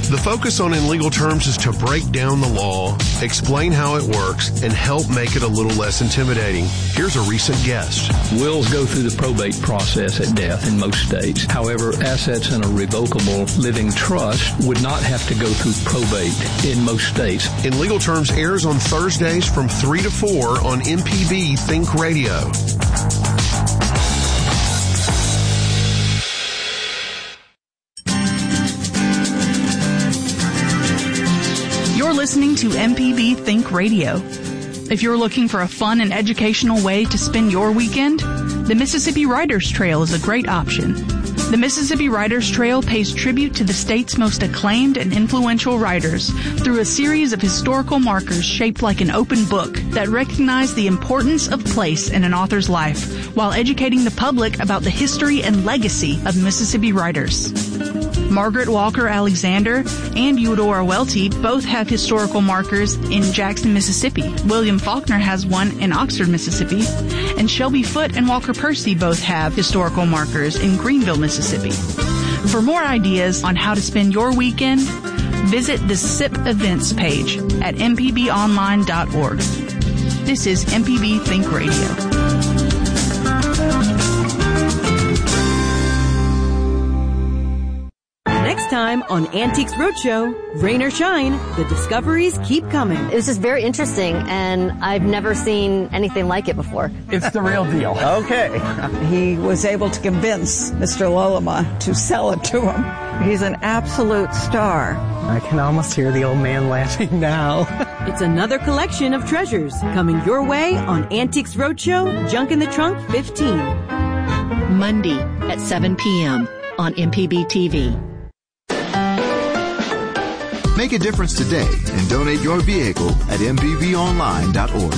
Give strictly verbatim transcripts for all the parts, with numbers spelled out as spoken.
The focus on In Legal Terms is to break down the law, explain how it works, and help make it a little less intimidating. Here's a recent guest. Wills go through the probate process at death in most states. However, assets in a revocable living trust would not have to go through probate in most states. In Legal Terms airs on Thursdays from three to four on M P B Think Radio. You're listening to M P B Think Radio. If you're looking for a fun and educational way to spend your weekend, the Mississippi Writers Trail is a great option. The Mississippi Writers Trail pays tribute to the state's most acclaimed and influential writers through a series of historical markers shaped like an open book that recognize the importance of place in an author's life while educating the public about the history and legacy of Mississippi writers. Margaret Walker Alexander and Eudora Welty both have historical markers in Jackson, Mississippi. William Faulkner has one in Oxford, Mississippi. And Shelby Foote and Walker Percy both have historical markers in Greenville, Mississippi. For more ideas on how to spend your weekend, visit the S I P events page at m p b online dot org. This is M P B Think Radio. Time on Antiques Roadshow, rain or shine, the discoveries keep coming. It was just very interesting, and I've never seen anything like it before. It's the real deal. Okay. He was able to convince Mister Lolema to sell it to him. He's an absolute star. I can almost hear the old man laughing now. It's another collection of treasures coming your way on Antiques Roadshow, Junk in the Trunk fifteen. Monday at seven p.m. on M P B T V. Make a difference today and donate your vehicle at m p b online dot org.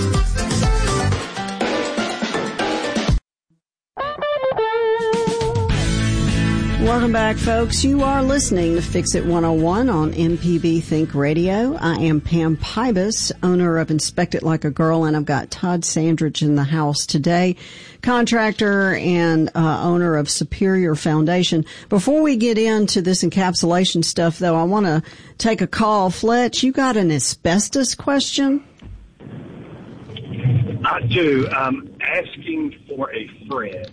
Welcome back, folks. You are listening to Fix It one oh one on M P B Think Radio. I am Pam Pybus, owner of Inspect It Like a Girl, and I've got Todd Sandridge in the house today, contractor and uh, owner of Superior Foundation. Before we get into this encapsulation stuff, though, I want to take a call. Fletch, you got an asbestos question? I do. I'm asking for a friend.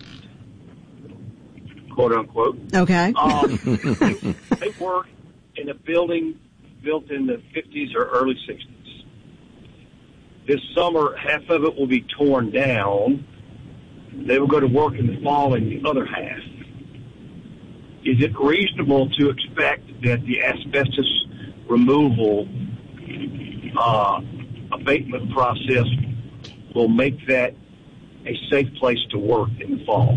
Quote unquote. Okay. Um, they work in a building built in the fifties or early sixties. This summer, half of it will be torn down. They will go to work in the fall in the other half. Is it reasonable to expect that the asbestos removal uh, abatement process will make that a safe place to work in the fall?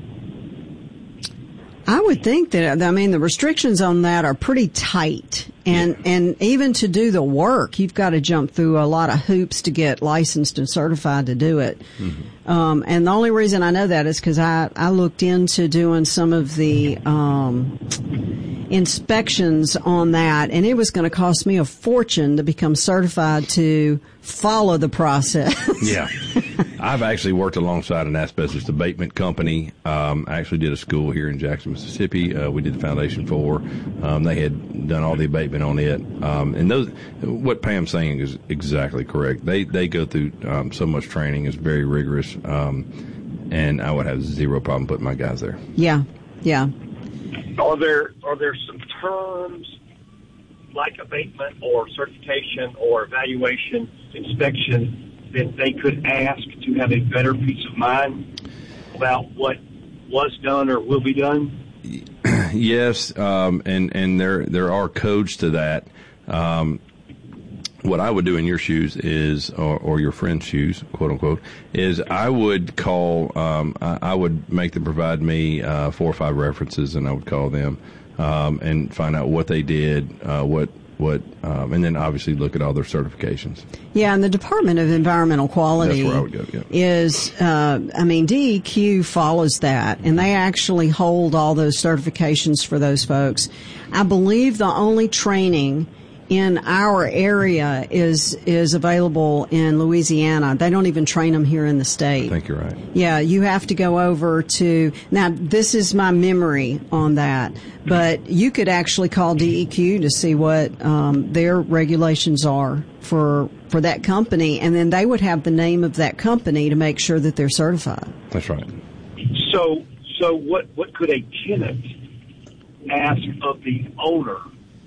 I would think that, I mean, the restrictions on that are pretty tight. And, yeah. and even to do the work, you've got to jump through a lot of hoops to get licensed and certified to do it. Mm-hmm. Um, and the only reason I know that is because I, I looked into doing some of the, um, inspections on that, and it was going to cost me a fortune to become certified to follow the process. Yeah. I've actually worked alongside an asbestos abatement company. Um, I actually did a school here in Jackson, Mississippi. Uh, we did the foundation for. Um, they had done all the abatement on it. Um, and those, what Pam's saying is exactly correct. They, they go through, um, so much training. It's very rigorous. Um, and I would have zero problem putting my guys there. Yeah. Yeah. Are there, are there some terms like abatement or certification or evaluation, inspection, that they could ask to have a better peace of mind about what was done or will be done? Yes, um, and and there there are codes to that. Um, what I would do in your shoes is, or, or your friend's shoes, quote unquote, is I would call. Um, I, I would make them provide me uh, four or five references, and I would call them um, and find out what they did, uh, what. What, um, and then obviously look at all their certifications. Yeah, and the Department of Environmental Quality That's where I would go, yeah. is, uh, I mean, D E Q follows that, and they actually hold all those certifications for those folks. I believe the only training in our area is is available in Louisiana. They don't even train them here in the state. I think you're right. Yeah, you have to go over to, now this is my memory on that, but you could actually call D E Q to see what um, their regulations are for for that company, and then they would have the name of that company to make sure that they're certified. That's right. So, so what, what could a tenant ask of the owner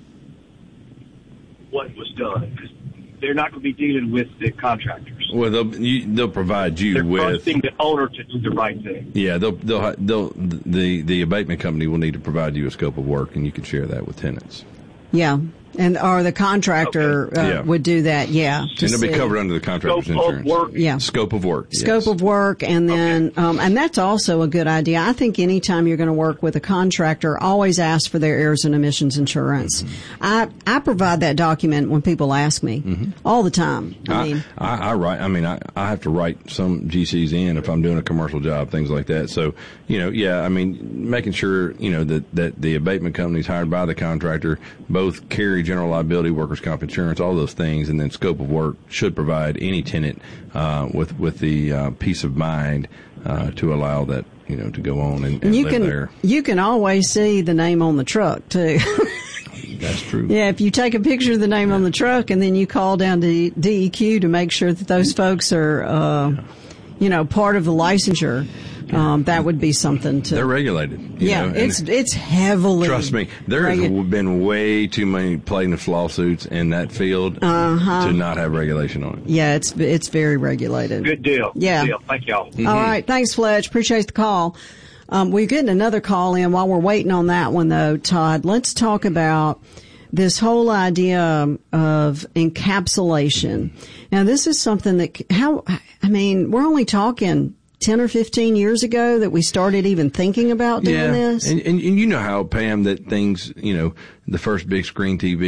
what was done? Because they're not going to be dealing with the contractors. Well, they'll you, they'll provide you they're with trusting the owner to do the right thing. Yeah, they'll they'll they'll the the abatement company will need to provide you a scope of work, and you can share that with tenants. Yeah. And or the contractor Okay. uh, Yeah. would do that, yeah. And it'll be covered under the contractor's Scope of insurance. work. Yeah. Scope of work. yes. Scope of work, and then, um, and that's also a good idea. I think anytime you're going to work with a contractor, always ask for their errors and omissions insurance. Mm-hmm. I I provide that document when people ask me Mm-hmm. all the time. I, I, mean, I, I write. I mean, I, I have to write some G Cs in if I'm doing a commercial job, things like that. So, you know, yeah, I mean, making sure you know that that the abatement companies hired by the contractor both carry general liability, workers' comp insurance, all those things, and then scope of work should provide any tenant uh, with with the uh, peace of mind uh, to allow that you know to go on and, and you live can there. you can always see the name on the truck too. That's true. Yeah, if you take a picture of the name on the truck and then you call down to D E Q to make sure that those folks are, uh, you know, part of the licensure, um, that would be something to. They're regulated. you Yeah, know, and it's it's heavily. Trust me, there has regu- been way too many plaintiffs' lawsuits in that field Uh-huh. to not have regulation on it. Yeah, it's it's very regulated. Good deal. Yeah. Good deal. Thank y'all. Mm-hmm. All right, thanks, Fletch. Appreciate the call. Um, we're getting another call in. While we're waiting on that one, though, Todd, let's talk about this whole idea of encapsulation. Now, this is something that, how, I mean, we're only talking ten or fifteen years ago that we started even thinking about doing yeah. this. And, and, and you know how, Pam, that things, you know, the first big screen T V